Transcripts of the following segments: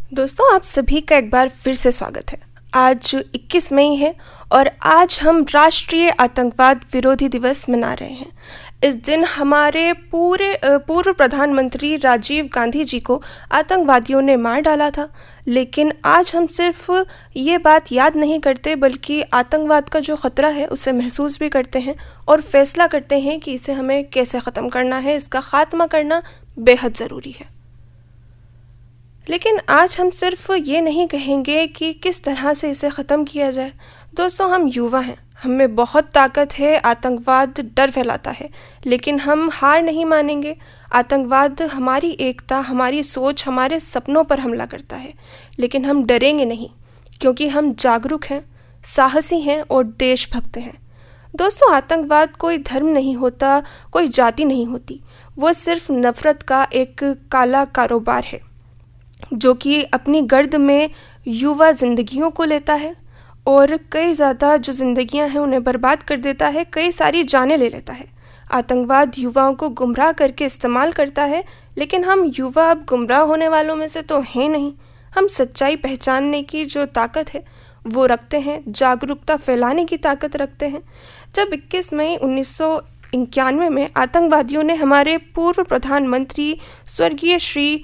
दोस्तों, आप सभी का एक बार फिर से स्वागत है। आज 21 मई है और आज हम राष्ट्रीय आतंकवाद विरोधी दिवस मना रहे हैं। इस दिन हमारे पूर्व प्रधानमंत्री राजीव गांधी जी को आतंकवादियों ने मार डाला था। लेकिन आज हम सिर्फ ये बात याद नहीं करते, बल्कि आतंकवाद का जो खतरा है उसे महसूस भी करते हैं और फैसला करते हैं कि इसे हमें कैसे ख़त्म करना है। इसका खात्मा करना बेहद ज़रूरी है। लेकिन आज हम सिर्फ ये नहीं कहेंगे कि किस तरह से इसे ख़त्म किया जाए। दोस्तों, हम युवा हैं, हम में बहुत ताकत है। आतंकवाद डर फैलाता है, लेकिन हम हार नहीं मानेंगे। आतंकवाद हमारी एकता, हमारी सोच, हमारे सपनों पर हमला करता है, लेकिन हम डरेंगे नहीं, क्योंकि हम जागरूक हैं, साहसी हैं और देशभक्त हैं। दोस्तों, आतंकवाद कोई धर्म नहीं होता, कोई जाति नहीं होती। वो सिर्फ नफ़रत का एक काला कारोबार है जो कि अपनी गर्द में युवा जिंदगियों को लेता है और कई ज़्यादा जो जिंदगियां हैं उन्हें बर्बाद कर देता है, कई सारी जानें ले लेता है। आतंकवाद युवाओं को गुमराह करके इस्तेमाल करता है, लेकिन हम युवा अब गुमराह होने वालों में से तो हैं नहीं। हम सच्चाई पहचानने की जो ताकत है वो रखते हैं, जागरूकता फैलाने की ताकत रखते हैं। जब 21 मई 1991 में आतंकवादियों ने हमारे पूर्व प्रधानमंत्री स्वर्गीय श्री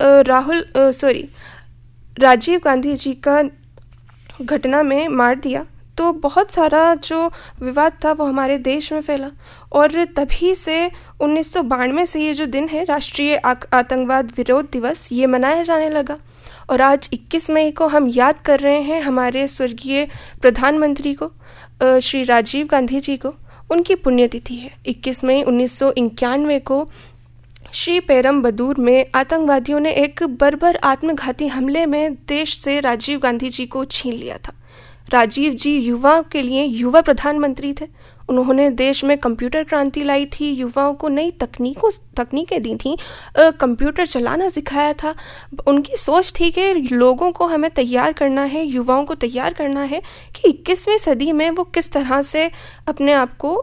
राजीव गांधी जी का घटना में मार दिया, तो बहुत सारा जो विवाद था वो हमारे देश में फैला और तभी से 1992 से ये जो दिन है राष्ट्रीय आतंकवाद विरोध दिवस, ये मनाया जाने लगा। और आज 21 मई को हम याद कर रहे हैं हमारे स्वर्गीय प्रधानमंत्री को, श्री राजीव गांधी जी को। उनकी पुण्यतिथि है। 21 मई 1991 को श्री पेरम्बदूर में आतंकवादियों ने एक बर्बर आत्मघाती हमले में देश से राजीव गांधी जी को छीन लिया था। राजीव जी युवाओं के लिए युवा प्रधानमंत्री थे। उन्होंने देश में कंप्यूटर क्रांति लाई थी, युवाओं को नई तकनीकें दी थी, कंप्यूटर चलाना सिखाया था। उनकी सोच थी कि लोगों को हमें तैयार करना है, युवाओं को तैयार करना है कि 21वीं सदी में वो किस तरह से अपने आप को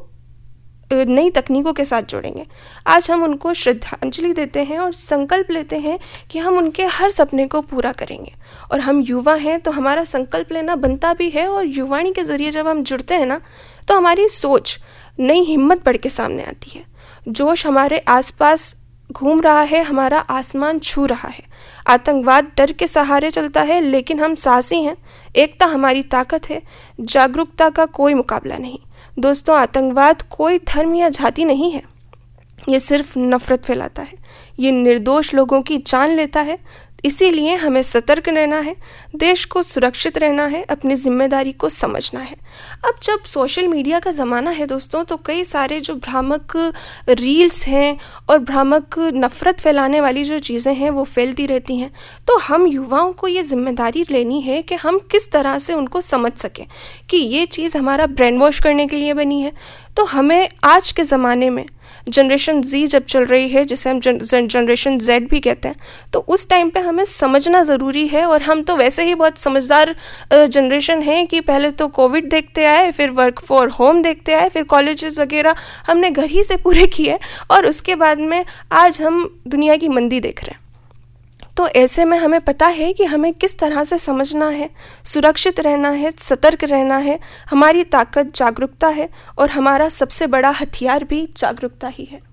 नई तकनीकों के साथ जोड़ेंगे। आज हम उनको श्रद्धांजलि देते हैं और संकल्प लेते हैं कि हम उनके हर सपने को पूरा करेंगे। और हम युवा हैं तो हमारा संकल्प लेना बनता भी है। और युवाणी के ज़रिए जब हम जुड़ते हैं ना, तो हमारी सोच, नई हिम्मत बढ़ के सामने आती है। जोश हमारे आसपास घूम रहा है, हमारा आसमान छू रहा है। आतंकवाद डर के सहारे चलता है, लेकिन हम साहसी हैं। एकता हमारी ताकत है, जागरूकता का कोई मुकाबला नहीं। दोस्तों, आतंकवाद कोई धर्म या जाति नहीं है। ये सिर्फ नफरत फैलाता है, ये निर्दोष लोगों की जान लेता है। इसीलिए हमें सतर्क रहना है, देश को सुरक्षित रहना है, अपनी जिम्मेदारी को समझना है। अब जब सोशल मीडिया का ज़माना है दोस्तों, तो कई सारे जो भ्रामक रील्स हैं और भ्रामक नफ़रत फैलाने वाली जो चीज़ें हैं वो फैलती रहती हैं। तो हम युवाओं को ये जिम्मेदारी लेनी है कि हम किस तरह से उनको समझ सकें कि ये चीज़ हमारा ब्रेन वॉश करने के लिए बनी है। तो हमें आज के ज़माने में जनरेशन Z जब चल रही है, जिसे हम जनरेशन Z भी कहते हैं, तो उस टाइम पे हमें समझना ज़रूरी है। और हम तो वैसे ही बहुत समझदार जनरेशन है कि पहले तो कोविड देखते आए, फिर वर्क फॉर होम देखते आए, फिर कॉलेजेस वगैरह हमने घर ही से पूरे किए और उसके बाद में आज हम दुनिया की मंदी देख रहे हैं। तो ऐसे में हमें पता है कि हमें किस तरह से समझना है, सुरक्षित रहना है, सतर्क रहना है। हमारी ताकत जागरूकता है और हमारा सबसे बड़ा हथियार भी जागरूकता ही है।